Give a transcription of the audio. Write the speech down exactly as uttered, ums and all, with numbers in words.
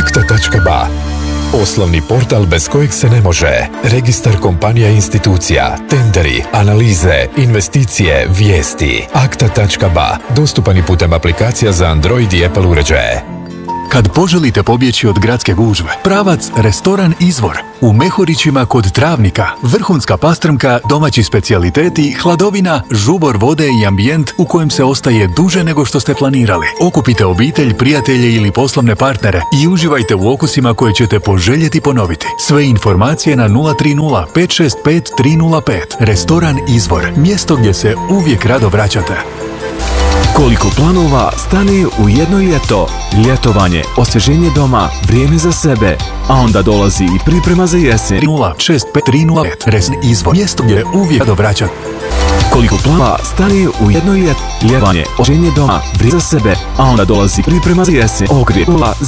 akta tačka ba. Poslovni portal bez kojeg se ne može. Registar kompanija i institucija, tenderi, analize, investicije, vijesti. akta tačka ba. Dostupan i putem aplikacija za Android i Apple uređaje. Kad poželite pobjeći od gradske gužve, pravac restoran Izvor. U Mehurićima kod Travnika. Vrhunska pastrmka, domaći specijaliteti, hladovina, žubor vode i ambijent u kojem se ostaje duže nego što ste planirali. Okupite obitelj, prijatelje ili poslovne partnere i uživajte u okusima koje ćete poželjeti ponoviti. Sve informacije na nula tri nula pet šest pet tri nula pet. Restoran Izvor. Mjesto gdje se uvijek rado vraćate. Koliko planova stane u jedno ljeto. Ljetovanje, osvježenje doma, vrijeme za sebe. A onda dolazi i priprema za jesen. nula šest pet tri nula pet. Restoran Izvor. Mjesto gdje uvijek rado vraćate. Koliko planova stane u jedno ljeto. Ljetovanje, osvježenje doma, vrijeme za sebe. A onda dolazi priprema za jesen. Ogrije za